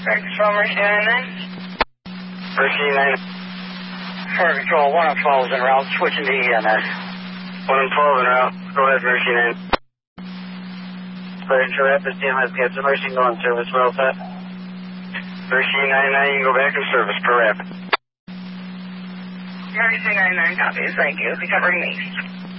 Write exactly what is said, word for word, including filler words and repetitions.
Breakfast from Mercy ninety-nine. Mercy nine. Fire Control, one on twelve is en route, switching to E M S. one on twelve en route. Go ahead, Mercy nine. Fire Control, Rapids, D M S, get some Mercy, go on service, well set. Mercy ninety-nine, you can go back in service per rapid. Mercy ninety-nine copies, thank you. Be covering me.